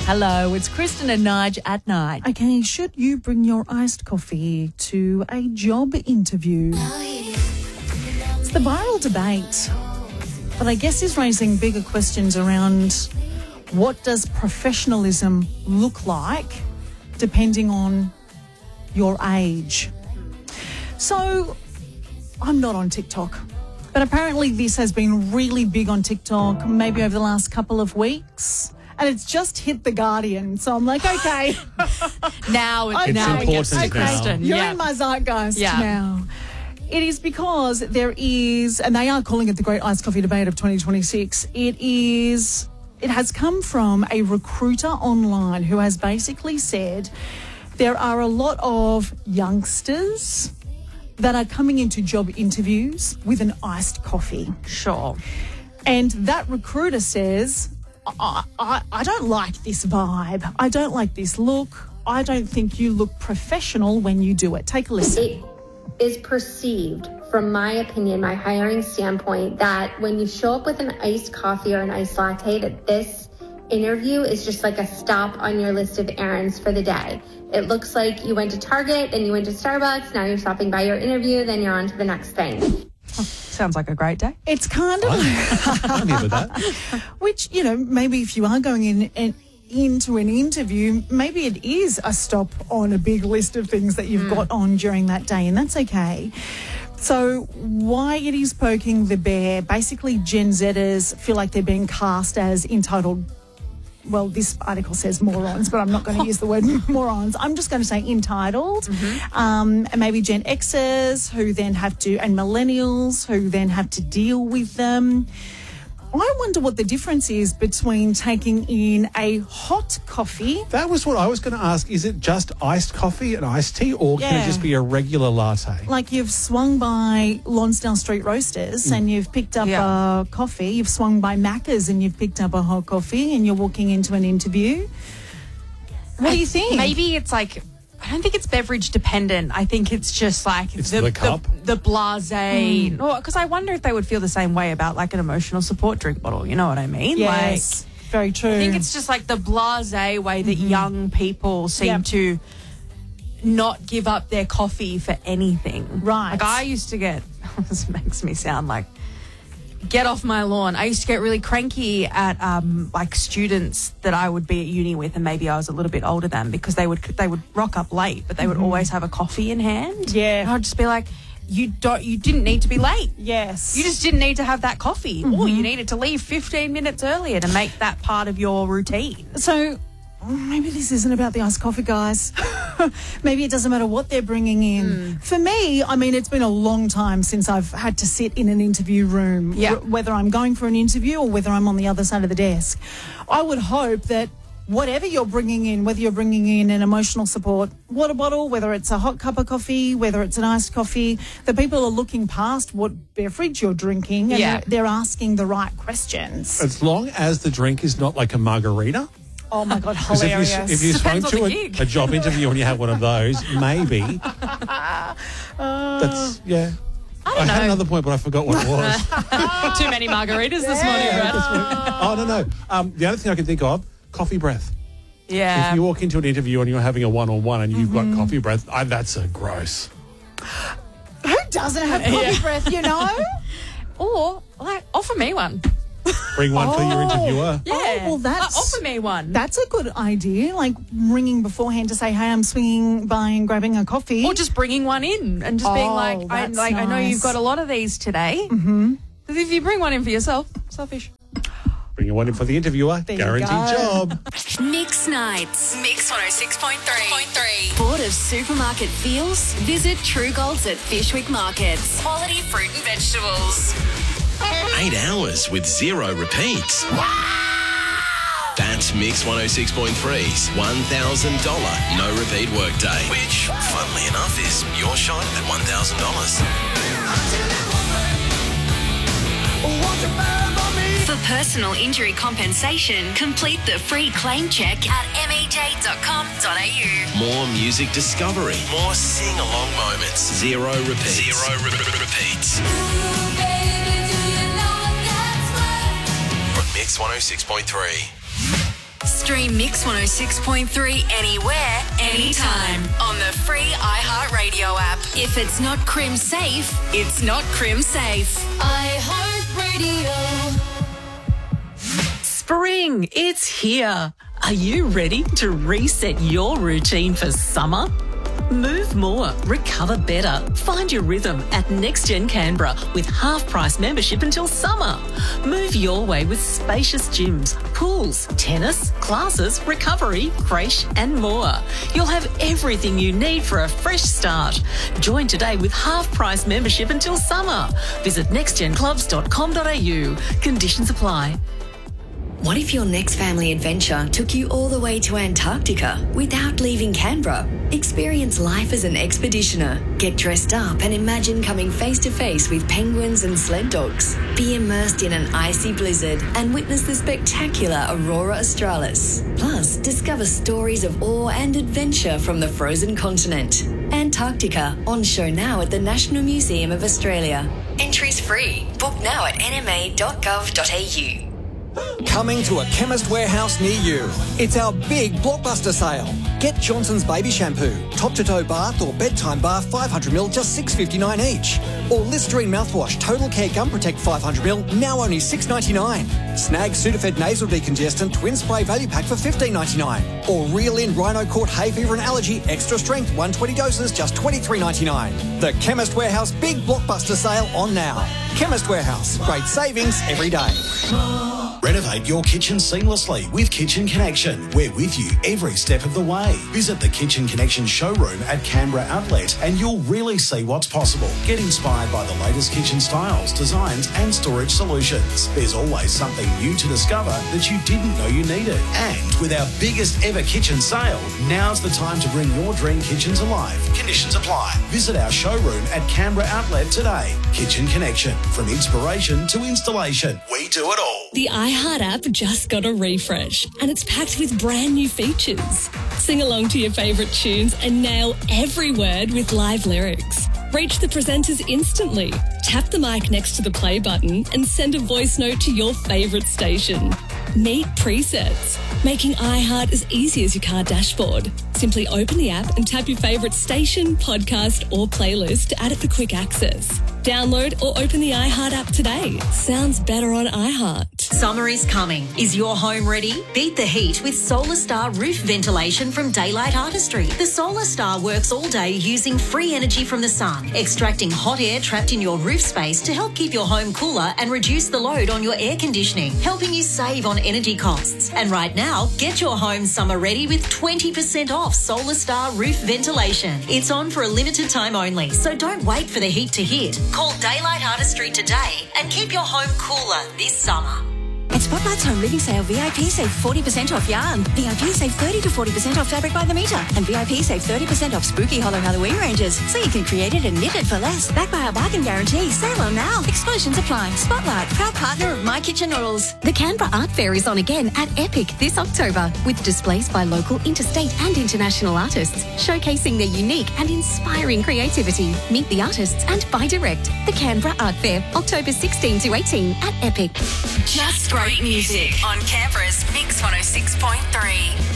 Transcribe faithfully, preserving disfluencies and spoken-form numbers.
Hello, it's Kristen and Nige at night. Okay, should you bring your iced coffee to a job interview? It's the viral debate, but I guess is raising bigger questions around what does professionalism look like depending on your age. So, I'm not on TikTok, but apparently this has been really big on TikTok maybe over the last couple of weeks. And it's just hit The Guardian. So I'm like, okay. now it's, okay. now it gets to okay. Kristen. You're yeah. in my zeitgeist yeah. now. It is because there is, and they are calling it the Great Iced Coffee Debate of twenty twenty-six. It is, it has come from a recruiter online who has basically said there are a lot of youngsters that are coming into job interviews with an iced coffee. Sure. And that recruiter says, I, I, I don't like this vibe. I don't like this look. I don't think you look professional when you do it. Take a listen. It is perceived, from my opinion, my hiring standpoint, that when you show up with an iced coffee or an iced latte, that this interview is just like a stop on your list of errands for the day. It looks like you went to Target, then you went to Starbucks, now you're stopping by your interview, then you're on to the next thing. Oh, sounds like a great day. It's kind of... I'm here with that. Which, you know, maybe if you are going in and into an interview, maybe it is a stop on a big list of things that you've mm. got on during that day, and that's okay. So why it is poking the bear, basically Gen Zers feel like they're being cast as entitled, well, this article says morons, but I'm not going to use the word morons. I'm just going to say entitled. Mm-hmm. Um, and maybe Gen Xers who then have to, and millennials who then have to deal with them. I wonder what the difference is between taking in a hot coffee. That was what I was going to ask. Is it just iced coffee and iced tea, or yeah. can it just be a regular latte? Like you've swung by Lonsdale Street Roasters mm. and you've picked up yeah. a coffee. You've swung by Macca's and you've picked up a hot coffee and you're walking into an interview. What I, do you think? Maybe it's like... I don't think it's beverage dependent. I think it's just like it's the, the cup, the, the blasé. Mm. Because I wonder if they would feel the same way about like an emotional support drink bottle. You know what I mean? Yes, like, very true. I think it's just like the blasé way that mm-hmm. young people seem yep. to not give up their coffee for anything. Right. Like I used to get. This makes me sound like. Get off my lawn. I used to get really cranky at um, like students that I would be at uni with, and maybe I was a little bit older than, because they would they would rock up late, but they would mm-hmm. always have a coffee in hand. Yeah, and I'd just be like, you don't, you didn't need to be late. Yes, you just didn't need to have that coffee, mm-hmm. or you needed to leave fifteen minutes earlier to make that part of your routine. So maybe this isn't about the iced coffee, guys. Maybe it doesn't matter what they're bringing in. Mm. For me, I mean, it's been a long time since I've had to sit in an interview room, yeah. w- whether I'm going for an interview or whether I'm on the other side of the desk. I would hope that whatever you're bringing in, whether you're bringing in an emotional support water bottle, whether it's a hot cup of coffee, whether it's an iced coffee, that people are looking past what beverage you're drinking and yeah. they're, they're asking the right questions. As long as the drink is not like a margarita. Oh, my God, hilarious. If you, if you swung to a, a job interview and you had one of those, maybe. uh, that's, yeah. I don't I know. had another point, but I forgot what it was. Too many margaritas this morning, yeah, Brad. Oh, no, no. Um, the other thing I can think of, coffee breath. Yeah. If you walk into an interview and you're having a one-on-one and you've mm-hmm. got coffee breath, I, that's a gross. Who doesn't have coffee yeah. breath, you know? Or, like, offer me one. Bring one oh. for your interviewer. Yeah. Oh, well, that's... Uh, offer me one. That's a good idea, like ringing beforehand to say, hey, I'm swinging by and grabbing a coffee. Or just bringing one in and just oh, being like, I, like nice. I know you've got a lot of these today. Mm-hmm. Because if you bring one in for yourself, selfish. Bring one in for the interviewer. There Guaranteed job. Mix Nights. Mix one oh six point three. Bored of supermarket feels? Visit True Golds at Fishwick Markets. Quality fruit and vegetables. Eight hours with zero repeats. Wow! That's Mix one oh six point three's one thousand dollars no repeat workday, which, funnily enough, is your shot at one thousand dollars. For personal injury compensation, complete the free claim check at m e j dot com dot a u. More music discovery, more sing-along moments, zero repeats. Zero re- re- repeats. On Mix one oh six point three. Stream Mix one oh six point three anywhere, anytime on the free iHeartRadio app. If it's not crim safe, it's not crim safe. iHeartRadio. Spring, it's here. Are you ready to reset your routine for summer? Move more, recover better. Find your rhythm at NextGen Canberra with half-price membership until summer. Move your way with spacious gyms, pools, tennis, classes, recovery, creche and more. You'll have everything you need for a fresh start. Join today with half-price membership until summer. Visit next gen clubs dot com dot a u. Conditions apply. What if your next family adventure took you all the way to Antarctica without leaving Canberra? Experience life as an expeditioner. Get dressed up and imagine coming face to face with penguins and sled dogs. Be immersed in an icy blizzard and witness the spectacular Aurora Australis. Plus, discover stories of awe and adventure from the frozen continent. Antarctica, on show now at the National Museum of Australia. Entries free. Book now at n m a dot gov dot a u. Coming to a Chemist Warehouse near you. It's our big blockbuster sale. Get Johnson's Baby Shampoo, top-to-toe bath or bedtime bath five hundred milliliters, just six dollars fifty-nine each. Or Listerine mouthwash, Total Care Gum Protect five hundred milliliters, now only six dollars ninety-nine. Snag Sudafed Nasal Decongestant Twin Spray Value Pack for fifteen dollars ninety-nine. Or Reel In Rhino Court Hay Fever and Allergy Extra Strength one hundred twenty doses, just twenty-three dollars ninety-nine. The Chemist Warehouse big blockbuster sale on now. Chemist Warehouse, great savings every day. Renovate your kitchen seamlessly with Kitchen Connection. We're with you every step of the way. Visit the Kitchen Connection showroom at Canberra Outlet and you'll really see what's possible. Get inspired by the latest kitchen styles, designs and storage solutions. There's always something new to discover that you didn't know you needed. And with our biggest ever kitchen sale, now's the time to bring your dream kitchen to life. Conditions apply. Visit our showroom at Canberra Outlet today. Kitchen Connection. From inspiration to installation, we do it all. The iHeart app just got a refresh and it's packed with brand new features. Sing along to your favourite tunes and nail every word with live lyrics. Reach the presenters instantly. Tap the mic next to the play button and send a voice note to your favourite station. Meet presets, making iHeart as easy as your car dashboard. Simply open the app and tap your favourite station, podcast or playlist to add it for quick access. Download or open the iHeart app today. Sounds better on iHeart. Summer is coming. Is your home ready? Beat the heat with Solar Star roof ventilation from Daylight Artistry. The Solar Star works all day using free energy from the sun, extracting hot air trapped in your roof space to help keep your home cooler and reduce the load on your air conditioning, helping you save on energy costs. And right now, get your home summer ready with twenty percent off Solar Star roof ventilation. It's on for a limited time only, so don't wait for the heat to hit. Call Daylight Artistry today and keep your home cooler this summer. At Spotlight's Home Living Sale, V I P save forty percent off yarn. V I P save thirty to forty percent off fabric by the metre. And V I P save thirty percent off spooky hollow Halloween ranges. So you can create it and knit it for less. Backed by our bargain guarantee. Sale on now. Exclusions apply. Spotlight, proud partner of My Kitchen Noodles. The Canberra Art Fair is on again at Epic this October with displays by local, interstate and international artists showcasing their unique and inspiring creativity. Meet the artists and buy direct. The Canberra Art Fair, October sixteenth to eighteenth at Epic. Just great music on Canberra's Mix one oh six point three.